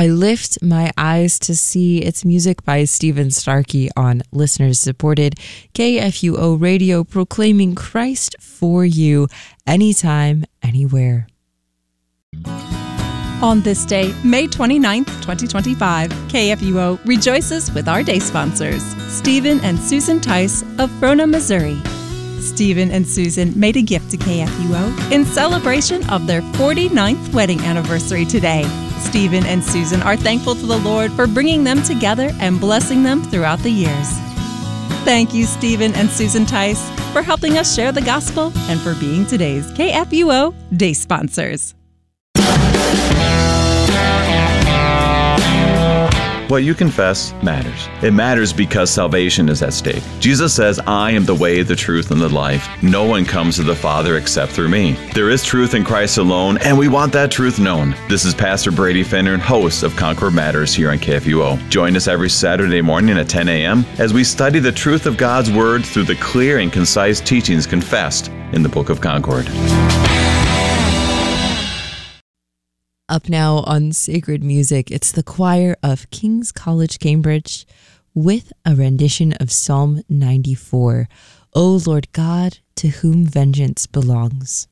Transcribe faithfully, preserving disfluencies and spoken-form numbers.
I Lift My Eyes to See. It's music by Stephen Starkey on listeners-supported K F U O radio, proclaiming Christ for you anytime, anywhere. On this day, May twenty-ninth, twenty twenty-five, K F U O rejoices with our day sponsors, Stephen and Susan Tice of Frona, Missouri. Stephen and Susan made a gift to K F U O in celebration of their forty-ninth wedding anniversary today. Stephen and Susan are thankful to the Lord for bringing them together and blessing them throughout the years. Thank you, Stephen and Susan Tice, for helping us share the gospel and for being today's K F U O day sponsors. What you confess matters. It matters because salvation is at stake. Jesus says, I am the way, the truth, and the life. No one comes to the Father except through me. There is truth in Christ alone, and we want that truth known. This is Pastor Brady Finner, host of Concord Matters here on K F U O. Join us every Saturday morning at ten a.m. as we study the truth of God's Word through the clear and concise teachings confessed in the Book of Concord. Up now on Sacred Music, it's the choir of King's College, Cambridge, with a rendition of Psalm ninety-four, O Lord God, to whom vengeance belongs.